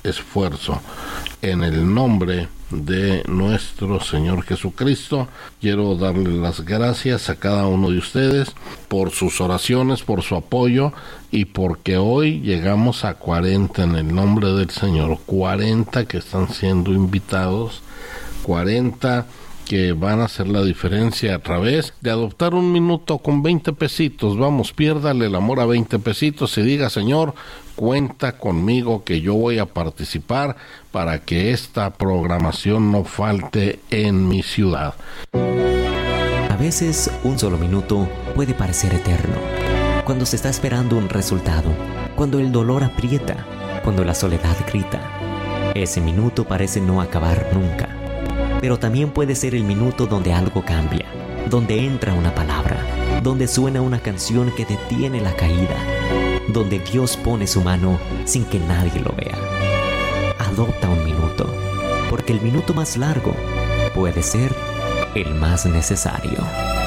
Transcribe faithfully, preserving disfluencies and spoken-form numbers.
esfuerzo. En el nombre de nuestro Señor Jesucristo, quiero darle las gracias a cada uno de ustedes por sus oraciones, por su apoyo y porque hoy llegamos a cuarenta en el nombre del Señor, cuarenta que están siendo invitados, cuarenta que van a hacer la diferencia a través de adoptar un minuto con veinte pesitos. Vamos, piérdale el amor a veinte pesitos y diga: Señor, cuenta conmigo que yo voy a participar para que esta programación no falte en mi ciudad. A veces un solo minuto puede parecer eterno. Cuando se está esperando un resultado, cuando el dolor aprieta, cuando la soledad grita, ese minuto parece no acabar nunca. Pero también puede ser el minuto donde algo cambia, donde entra una palabra, donde suena una canción que detiene la caída, donde Dios pone su mano sin que nadie lo vea. Adopta un minuto, porque el minuto más largo puede ser el más necesario.